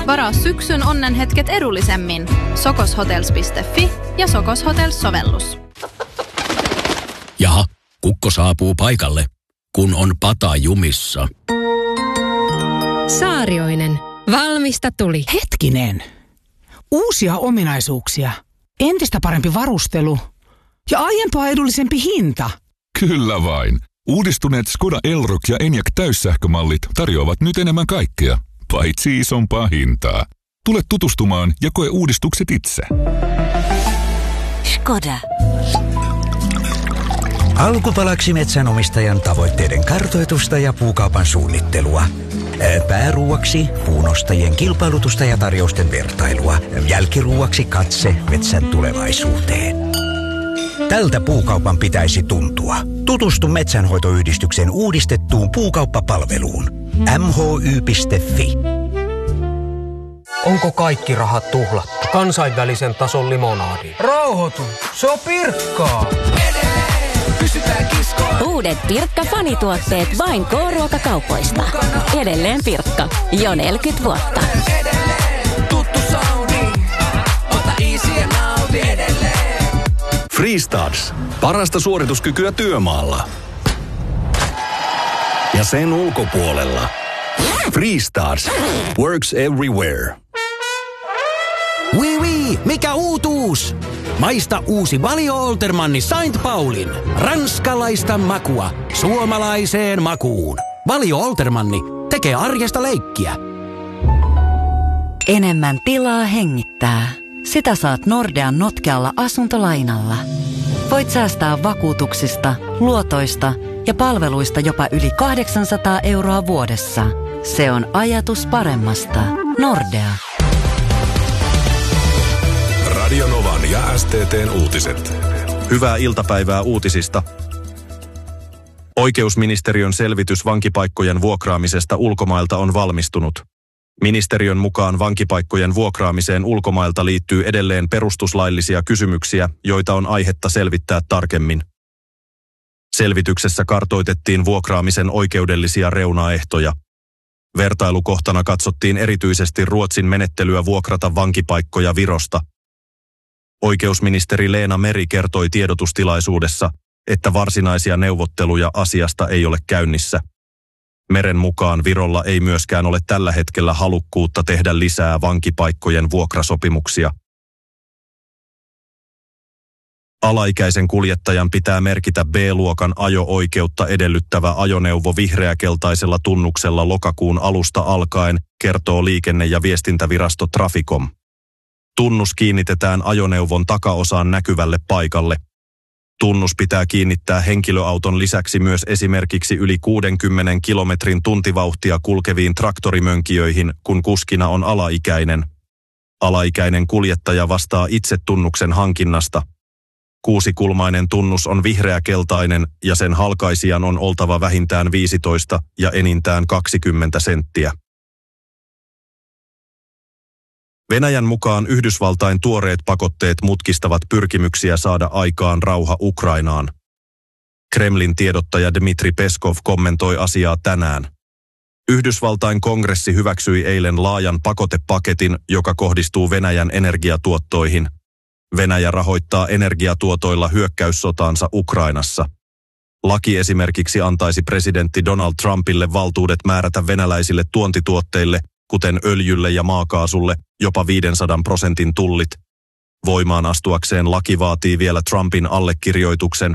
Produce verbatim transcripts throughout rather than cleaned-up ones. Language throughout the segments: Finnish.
Varaa syksyn onnenhetket edullisemmin. sokoshotels piste fi ja Sokos Hotels-sovellus. Jaha, kukko saapuu paikalle, kun on pata jumissa. Saarioinen. Valmista tuli. Hetkinen. Uusia ominaisuuksia. Entistä parempi varustelu. Ja aiempaa edullisempi hinta. Kyllä vain. Uudistuneet Skoda Elroq ja Enyaq täyssähkömallit tarjoavat nyt enemmän kaikkea, paitsi isompaa hintaa. Tule tutustumaan ja koe uudistukset itse. Skoda. Alkupalaksi metsänomistajan tavoitteiden kartoitusta ja puukaupan suunnittelua. Pääruuaksi puunostajien kilpailutusta ja tarjousten vertailua. Jälkiruuaksi katse metsän tulevaisuuteen. Tältä puukaupan pitäisi tuntua. Tutustu Metsänhoitoyhdistyksen uudistettuun puukauppapalveluun. m h y piste f i. Onko kaikki rahat tuhlattu? Kansainvälisen tason limonaadi. Rauhoitu, se on Pirkkaa. Uudet Pirkka-fanituotteet vain K-ruokakaupoista. Edelleen Pirkka. Jo neljäkymmentä vuotta. Tuttu soundi. Ota easy ja nauti edelleen. Freestarts. Parasta suorituskykyä työmaalla. Ja sen ulkopuolella. Freestarts. Works everywhere. Oui, oui, mikä uutuus? Maista uusi Valio Oltermanni Saint Paulin. Ranskalaista makua suomalaiseen makuun. Valio Oltermanni tekee arjesta leikkiä. Enemmän tilaa hengittää. Sitä saat Nordean notkealla asuntolainalla. Voit säästää vakuutuksista, luotoista ja palveluista jopa yli kahdeksansataa euroa vuodessa. Se on ajatus paremmasta. Nordea. Radio Novan ja S T T:n uutiset. Hyvää iltapäivää uutisista. Oikeusministeriön selvitys vankipaikkojen vuokraamisesta ulkomailta on valmistunut. Ministeriön mukaan vankipaikkojen vuokraamiseen ulkomailta liittyy edelleen perustuslaillisia kysymyksiä, joita on aihetta selvittää tarkemmin. Selvityksessä kartoitettiin vuokraamisen oikeudellisia reunaehtoja. Vertailukohtana katsottiin erityisesti Ruotsin menettelyä vuokrata vankipaikkoja Virosta. Oikeusministeri Leena Meri kertoi tiedotustilaisuudessa, että varsinaisia neuvotteluja asiasta ei ole käynnissä. Meren mukaan Virolla ei myöskään ole tällä hetkellä halukkuutta tehdä lisää vankipaikkojen vuokrasopimuksia. Alaikäisen kuljettajan pitää merkitä B-luokan ajo-oikeutta edellyttävä ajoneuvo vihreäkeltaisella tunnuksella lokakuun alusta alkaen, kertoo liikenne- ja viestintävirasto Traficom. Tunnus kiinnitetään ajoneuvon takaosaan näkyvälle paikalle. Tunnus pitää kiinnittää henkilöauton lisäksi myös esimerkiksi yli kuudenkymmenen kilometrin tuntivauhtia kulkeviin traktorimönkijöihin, kun kuskina on alaikäinen. Alaikäinen kuljettaja vastaa itse tunnuksen hankinnasta. Kuusikulmainen tunnus on vihreäkeltainen ja sen halkaisijan on oltava vähintään viisitoista ja enintään kaksikymmentä senttiä. Venäjän mukaan Yhdysvaltain tuoreet pakotteet mutkistavat pyrkimyksiä saada aikaan rauha Ukrainaan. Kremlin tiedottaja Dmitri Peskov kommentoi asiaa tänään. Yhdysvaltain kongressi hyväksyi eilen laajan pakotepaketin, joka kohdistuu Venäjän energiatuottoihin. Venäjä rahoittaa energiatuotoilla hyökkäyssotaansa Ukrainassa. Laki esimerkiksi antaisi presidentti Donald Trumpille valtuudet määrätä venäläisille tuontituotteille, kuten öljylle ja maakaasulle, jopa viisisataa prosentin tullit. Voimaan astuakseen laki vaatii vielä Trumpin allekirjoituksen.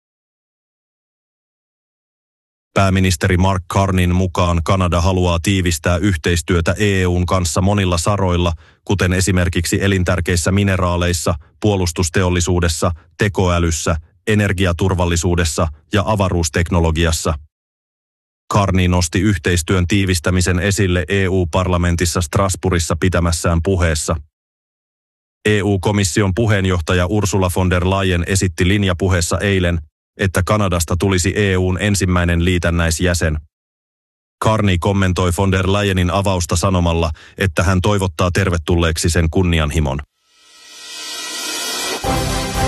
Pääministeri Mark Carneyn mukaan Kanada haluaa tiivistää yhteistyötä E U:n kanssa monilla saroilla, kuten esimerkiksi elintärkeissä mineraaleissa, puolustusteollisuudessa, tekoälyssä, energiaturvallisuudessa ja avaruusteknologiassa. Carney nosti yhteistyön tiivistämisen esille E U-parlamentissa Strasbourgissa pitämässään puheessa. E U-komission puheenjohtaja Ursula von der Leyen esitti linjapuheessa eilen, että Kanadasta tulisi E U:n ensimmäinen liitännäisjäsen. Carney kommentoi von der Leyenin avausta sanomalla, että hän toivottaa tervetulleeksi sen kunnianhimon.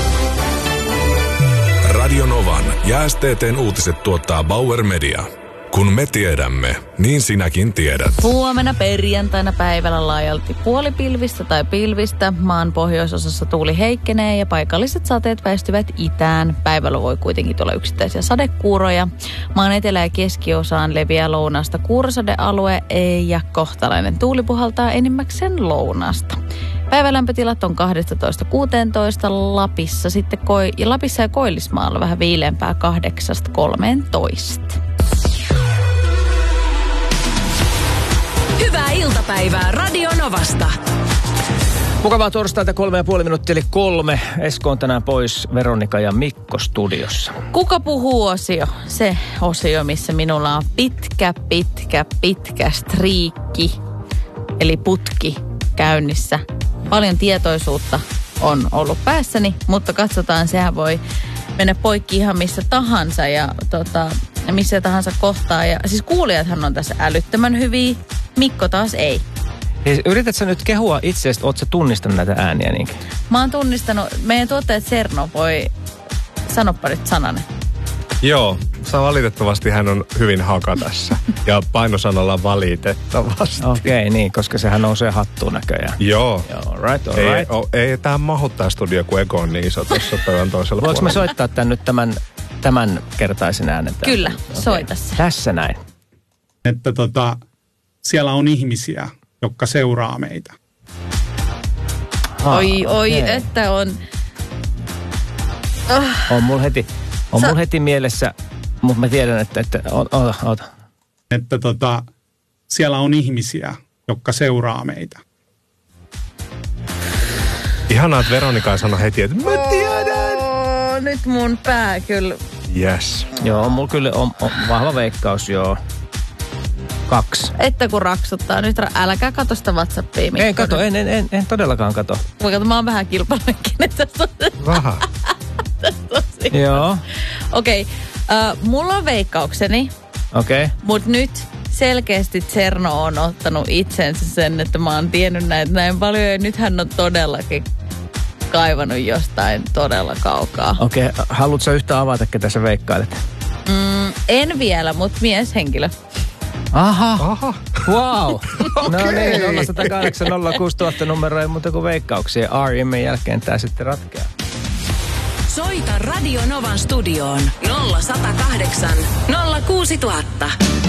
Radio Novan ja S T T:n uutiset tuottaa Bauer Media. Kun me tiedämme, niin sinäkin tiedät. Huomenna perjantaina päivällä laajalti puolipilvistä tai pilvistä. Maan pohjoisosassa tuuli heikkenee ja paikalliset sateet väistyvät itään. Päivällä voi kuitenkin tulla yksittäisiä sadekuuroja. Maan etelä- ja keskiosaan leviää lounaasta kuurosadealue ja kohtalainen tuuli puhaltaa enimmäkseen lounaasta. Päivälämpötilat on kaksitoista kuusitoista, Lapissa sitten koi, ja Lapissa ja Koillismaalla vähän viileämpää kahdeksasta kolmeentoista. Hyvää iltapäivää Radio Novasta. Mukavaa torstaita, kolme ja puoli minuuttia eli kolme. Esko on tänään pois, Veronika ja Mikko studiossa. Kuka puhuu -osio? Se osio, missä minulla on pitkä, pitkä, pitkä striikki, eli putki käynnissä. Paljon tietoisuutta on ollut päässäni, mutta katsotaan, sehän voi mennä poikki ihan missä tahansa ja tota, missä tahansa kohtaa. Ja, siis kuulijathan on tässä älyttömän hyviä, Mikko taas ei. Siis yrität sä nyt kehua itseäsi, oot sä tunnistanut näitä ääniä niinkin? Mä oon tunnistanut, meidän tuottaja Serno voi sanoppa nyt sananen. Joo, valitettavasti hän on hyvin haka tässä. Ja painosanalla valitettavasti. Okei, okay, niin, koska sehän nousee hattuun näköjään. Joo. Joo, right, all ei, right. O, ei tähän mahu tää studio, kun Ego on niin iso tuossa pöydän toisella Voinko puolella. me soittaa tän nyt tämän, tämän kertaisen äänen? Kyllä, okay. soita se. Tässä näin. Että tota, siellä on ihmisiä, jotka seuraa meitä. Ah, oi, oi, okay. Että on... Oh. On mulla heti, on Sä... mul heti mielessä, mutta mä tiedän, että... että ota, ota. Että tota, siellä on ihmisiä, jotka seuraa meitä. Ihanaa, että Veronika ei sano heti, että mä tiedän. Oh, nyt mun pää kyllä... Yes. Joo, mulla kyllä on, on vahva veikkaus, joo. Kaksi. Että kun raksuttaa. Nyt älkää katso sitä WhatsAppia. Mikko. Ei kato, en, en, en, en todellakaan kato. Mä kato, mä oon vähän kilpailukkinen tästä. Vähän. Joo. Okei, okay. uh, mulla on veikkaukseni. Okei. Okay. Mut nyt selkeästi Cerno on ottanut itsensä sen, että mä oon tiennyt näitä näin paljon. Ja nyt hän on todellakin kaivannut jostain todella kaukaa. Okei, okay. Haluatko yhtä avata, ketä sä veikkailet? Mm, en vielä, mutta mieshenkilö. Aha. Aha. Wow. Okay. No niin, nolla yksi nolla kahdeksan nolla kuusi tuhatta numero ei muuta kuin veikkauksia. R M:n jälkeen tää sitten ratkeaa. Soita Radio Novan studioon nolla yksi nolla kahdeksan nolla kuusi tuhatta.